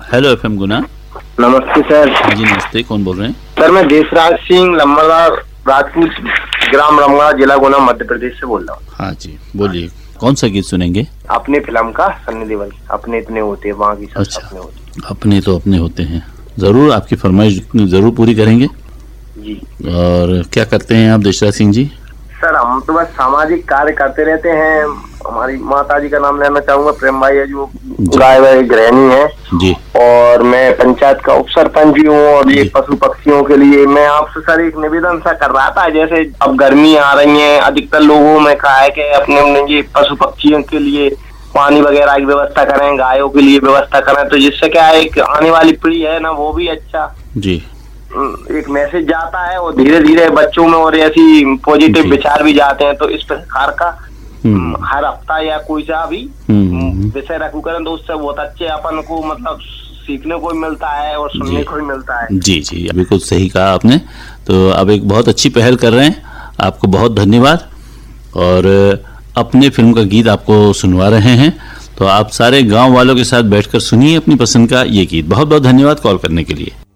Hello FM गुना। नमस्ते sir. हाँ जी नमस्ते, कौन बोल रहे हैं? सर मैं देशराज सिंह लम्बरदार राजपूत, ग्राम रमगा, जिला गुना, मध्य प्रदेश से बोल रहा हूँ। हाँ जी बोलिए, कौन सा गीत सुनेंगे? अपने फिल्म का, सन्नी देओल, अपने इतने होते हैं, वहाँ की सब अच्छा, अपने होते अपने तो अपने होते हैं। जरूर आपकी फरमाइश जरूर पूरी करेंगे जी। और क्या करते हैं आप देशराज सिंह जी? सर हम तो बस सामाजिक कार्य करते रहते हैं। हमारी माता जी का नाम लेना चाहूंगा, प्रेम भाई है, जो गाय वाय गृहिणी है जी। और मैं पंचायत का उप सरपंच भी हूँ। और ये पशु पक्षियों के लिए मैं आपसे सर एक निवेदन सा कर रहा था। जैसे अब गर्मी आ रही है, अधिकतर लोगों में कहा है कि अपने ये पशु पक्षियों के लिए पानी वगैरह की व्यवस्था करें, गायों के लिए व्यवस्था करें, तो जिससे क्या है एक आने वाली पीढ़ी है ना, वो भी अच्छा जी एक मैसेज जाता है और धीरे धीरे बच्चों में और ऐसी पॉजिटिव विचार भी जाते हैं। तो इस प्रकार का हर हफ्ता या कोई सा भी विषय रखू करें तो उससे बहुत अच्छे अपन को मतलब सीखने को भी मिलता है और सुनने को भी मिलता है। जी जी, बिल्कुल सही कहा आपने। तो आप एक बहुत अच्छी पहल कर रहे हैं, आपको बहुत धन्यवाद। और अपने फिल्म का गीत आपको सुनवा रहे हैं, तो आप सारे गांव वालों के साथ बैठकर सुनिए अपनी पसंद का ये गीत। बहुत बहुत धन्यवाद कॉल करने के लिए।